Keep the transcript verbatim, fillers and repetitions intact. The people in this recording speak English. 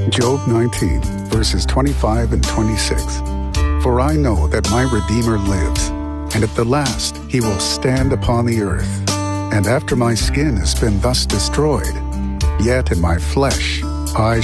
Job nineteen, verses twenty-five and twenty-six. For I know that my Redeemer lives, and at the last he will stand upon the earth. And after my skin has been thus destroyed, yet in my flesh I